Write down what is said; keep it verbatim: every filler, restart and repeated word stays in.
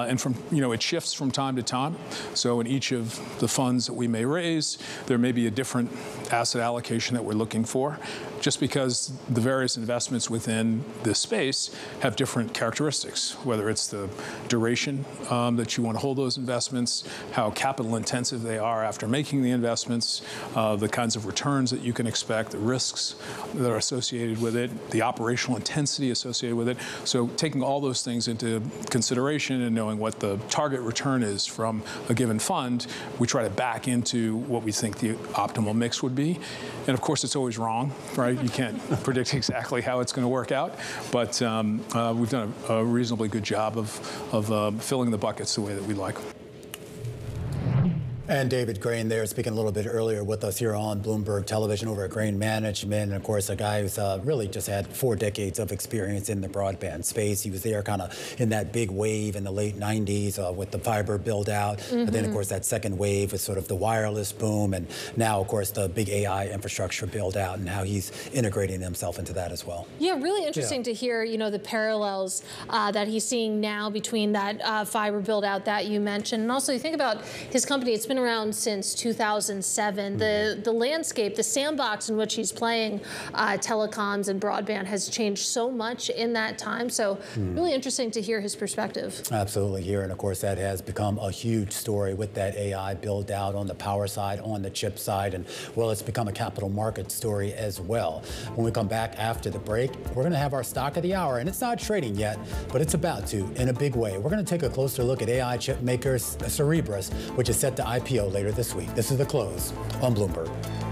Uh, and from, you know, it shifts from time to time. So in each of the funds that we may raise, there may be a different asset allocation that we're looking for, just because the various investments within this space have different characteristics, whether it's the duration um, that you want to hold those investments, how capital intensive they are after making the investments, uh, the kinds of returns that you can expect, the risks that are associated with it, the operational intensity associated with it. So taking all those things into consideration and knowing what the target return is from a given fund, we try to back into what we think the optimal mix would be. And of course, it's always wrong, right? You can't predict exactly how it's going to work out, but um, uh, we've done a, a reasonably good job of, of uh, filling the buckets the way that we like. And David Grain there, speaking a little bit earlier with us here on Bloomberg Television over at Grain Management. And of course, a guy who's uh, really just had four decades of experience in the broadband space. He was there kind of in that big wave in the late nineties uh, with the fiber build out. Mm-hmm. And then, of course, that second wave was sort of the wireless boom. And now, of course, the big A I infrastructure build out and how he's integrating himself into that as well. Yeah, really interesting yeah. to hear, you know, the parallels uh, that he's seeing now between that uh, fiber build out that you mentioned. And also, you think about his company, it's been around since two thousand seven. The the landscape, the sandbox in which he's playing uh, telecoms and broadband has changed so much in that time. So mm. really interesting to hear his perspective. Absolutely here. And of course, that has become a huge story with that A I build out on the power side, on the chip side. And well, it's become a capital market story as well. When we come back after the break, we're going to have our stock of the hour. And it's not trading yet, but it's about to in a big way. We're going to take a closer look at A I chip maker Cerebras, which is set to I P O later this week. This is The Close on Bloomberg.